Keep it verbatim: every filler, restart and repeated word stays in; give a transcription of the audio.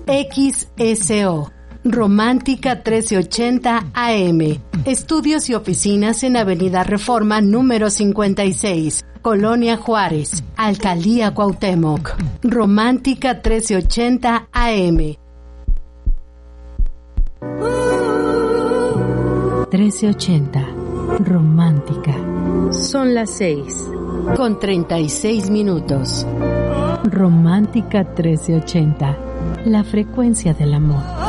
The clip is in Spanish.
X S O. Romántica trece ochenta A M. Estudios y oficinas en Avenida Reforma número cincuenta y seis, Colonia Juárez, Alcaldía Cuauhtémoc. Romántica trece ochenta A M. trece ochenta. Romántica. Son las seis. Con treinta y seis minutos. Romántica trece ochenta. La frecuencia del amor.